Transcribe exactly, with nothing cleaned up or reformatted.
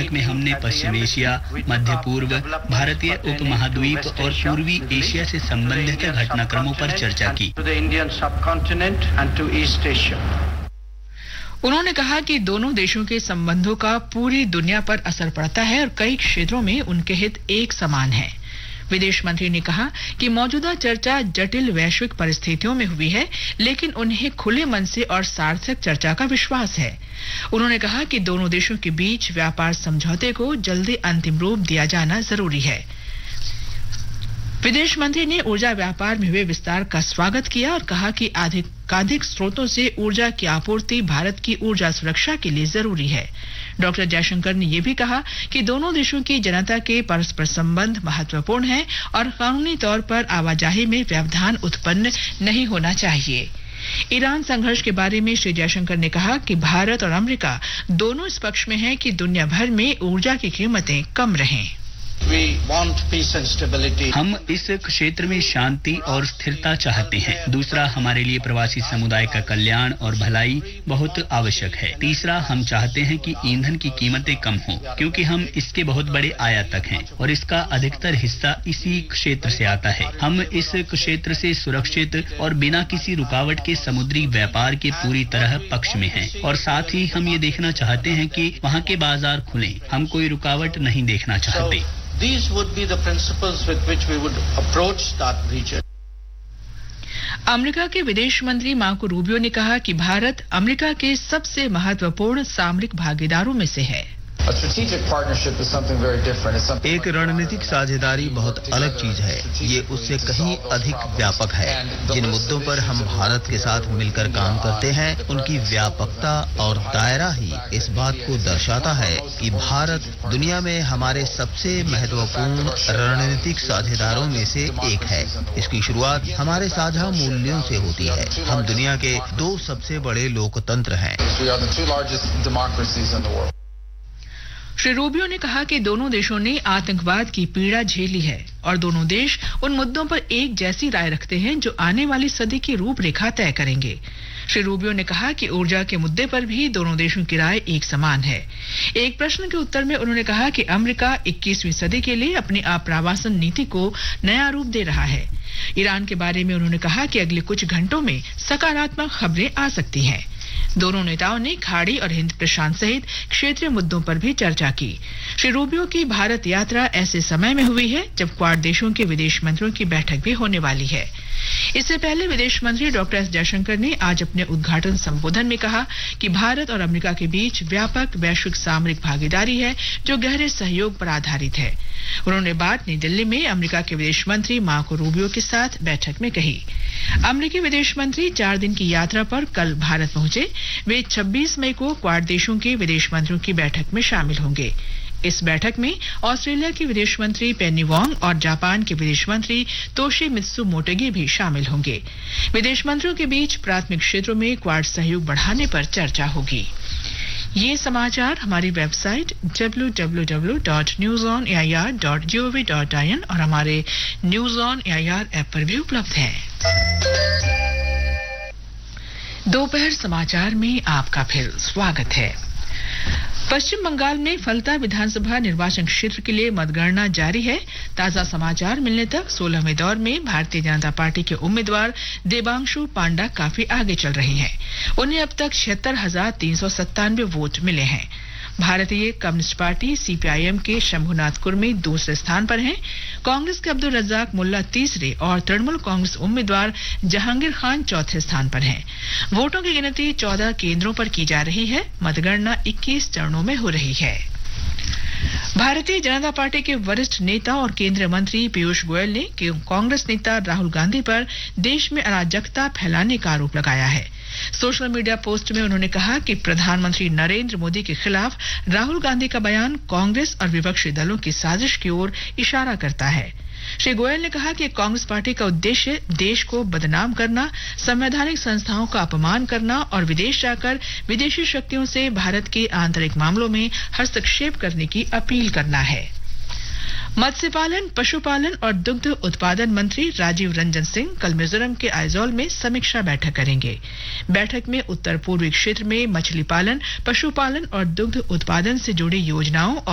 बैठक में हमने पश्चिम एशिया, मध्य पूर्व, भारतीय उपमहाद्वीप और पूर्वी एशिया से संबंधित घटनाक्रमों पर चर्चा की। उन्होंने कहा कि दोनों देशों के संबंधों का पूरी दुनिया पर असर पड़ता है और कई क्षेत्रों में उनके हित एक समान हैं। विदेश मंत्री ने कहा कि मौजूदा चर्चा जटिल वैश्विक परिस्थितियों में हुई है, लेकिन उन्हें खुले मन से और सार्थक चर्चा का विश्वास है। उन्होंने कहा कि दोनों देशों के बीच व्यापार समझौते को जल्दी अंतिम रूप दिया जाना जरूरी है। विदेश मंत्री ने ऊर्जा व्यापार में हुए विस्तार का स्वागत किया और कहा कि अधिकाधिक स्रोतों से ऊर्जा की आपूर्ति भारत की ऊर्जा सुरक्षा के लिए जरूरी है। डॉक्टर जयशंकर ने यह भी कहा कि दोनों देशों की जनता के परस्पर संबंध महत्वपूर्ण हैं और कानूनी तौर पर आवाजाही में व्यवधान उत्पन्न नहीं होना चाहिए। ईरान संघर्ष के बारे में श्री जयशंकर ने कहा कि भारत और अमेरिका दोनों इस पक्ष में हैं कि दुनिया भर में ऊर्जा की कीमतें कम रहें। हम इस क्षेत्र में शांति और स्थिरता चाहते हैं। दूसरा, हमारे लिए प्रवासी समुदाय का कल्याण और भलाई बहुत आवश्यक है। तीसरा, हम चाहते हैं कि ईंधन की कीमतें कम हों, क्योंकि हम इसके बहुत बड़े आयातक हैं और इसका अधिकतर हिस्सा इसी क्षेत्र से आता है। हम इस क्षेत्र से सुरक्षित और बिना किसी रुकावट के समुद्री व्यापार के पूरी तरह पक्ष में हैं और साथ ही हम ये देखना चाहते हैं कि वहाँ के बाजार खुलें। हम कोई रुकावट नहीं देखना चाहते। These would be the principles with which we would approach that region. America के विदेश मंत्री मार्को रूबियो ने कहा कि भारत अमेरिका के सबसे महत्वपूर्ण सामरिक भागीदारों में से है। एक रणनीतिक साझेदारी बहुत अलग चीज है। ये उससे कहीं अधिक व्यापक है। जिन मुद्दों पर हम भारत के साथ मिलकर काम करते हैं, उनकी व्यापकता और दायरा ही इस बात को दर्शाता है कि भारत दुनिया में हमारे सबसे महत्वपूर्ण रणनीतिक साझेदारों में से एक है। इसकी शुरुआत हमारे साझा मूल्यों से होती है। हम दुनिया के दो सबसे बड़े लोकतंत्र हैं। श्री रूबियो ने कहा कि दोनों देशों ने आतंकवाद की पीड़ा झेली है और दोनों देश उन मुद्दों पर एक जैसी राय रखते हैं जो आने वाली सदी की रूपरेखा तय करेंगे। श्री रूबियो ने कहा कि ऊर्जा के मुद्दे पर भी दोनों देशों की राय एक समान है। एक प्रश्न के उत्तर में उन्होंने कहा कि अमेरिका इक्कीसवीं सदी के लिए अपनी आप्रवासन नीति को नया रूप दे रहा है। ईरान के बारे में उन्होंने कहा कि अगले कुछ घंटों में सकारात्मक खबरें आ सकती हैं। दोनों नेताओं ने खाड़ी और हिंद प्रशांत सहित क्षेत्रीय मुद्दों पर भी चर्चा की। श्री रूबियो की भारत यात्रा ऐसे समय में हुई है जब क्वाड देशों के विदेश मंत्रियों की बैठक भी होने वाली है। इससे पहले विदेश मंत्री डॉक्टर एस जयशंकर ने आज अपने उद्घाटन संबोधन में कहा कि भारत और अमेरिका के बीच व्यापक वैश्विक सामरिक भागीदारी है जो गहरे सहयोग पर आधारित है। उन्होंने बात नई दिल्ली में अमेरिका के विदेश मंत्री मार्को रूबियो के साथ बैठक में कही। अमेरिकी विदेश मंत्री चार दिन की यात्रा पर कल भारत पहुंचे। वे छब्बीस मई को क्वाड देशों के विदेश मंत्रियों की बैठक में शामिल होंगे। इस बैठक में ऑस्ट्रेलिया की विदेश मंत्री पेनी वोंग और जापान के विदेश मंत्री तोशिमित्सु मोटेगी भी शामिल होंगे। विदेश मंत्रियों के बीच प्राथमिक क्षेत्रों में क्वाड सहयोग बढ़ाने पर चर्चा होगी। ये समाचार हमारी website W W W dot news on A I R dot G O V dot I N और हमारे news on A I R app पर भी उपलब्ध है। दोपहर समाचार में आपका फिर स्वागत है। पश्चिम बंगाल में फलता विधानसभा निर्वाचन क्षेत्र के लिए मतगणना जारी है। ताजा समाचार मिलने तक सोलहवें दौर में भारतीय जनता पार्टी के उम्मीदवार देबांशु पांडा काफी आगे चल रहे हैं। उन्हें अब तक छिहत्तर हजार तीन सौ सत्तानवे वोट मिले हैं। भारतीय कम्युनिस्ट पार्टी सीपीआईएम के शंभुनाथ कुर्मी दूसरे स्थान पर हैं। कांग्रेस के अब्दुल रज्जाक मुल्ला तीसरे और तृणमूल कांग्रेस उम्मीदवार जहांगीर खान चौथे स्थान पर हैं। वोटों की गिनती चौदह केंद्रों पर की जा रही है। मतगणना इक्कीस चरणों में हो रही है। भारतीय जनता पार्टी के वरिष्ठ नेता और केंद्रीय मंत्री पीयूष गोयल ने कांग्रेस नेता राहुल गांधी पर देश में अराजकता फैलाने का आरोप लगाया है। सोशल मीडिया पोस्ट में उन्होंने कहा कि प्रधानमंत्री नरेंद्र मोदी के खिलाफ राहुल गांधी का बयान कांग्रेस और विपक्षी दलों की साजिश की ओर इशारा करता है। श्री गोयल ने कहा कि कांग्रेस पार्टी का उद्देश्य देश को बदनाम करना, संवैधानिक संस्थाओं का अपमान करना और विदेश जाकर विदेशी शक्तियों से भारत के आंतरिक मामलों में हस्तक्षेप करने की अपील करना है। मत्स्य पालन, पशुपालन और दुग्ध उत्पादन मंत्री राजीव रंजन सिंह कल मिजोरम के आइजोल में समीक्षा बैठक करेंगे। बैठक में उत्तर पूर्वी क्षेत्र में मछली पालन, पशुपालन और दुग्ध उत्पादन से जुड़ी योजनाओं और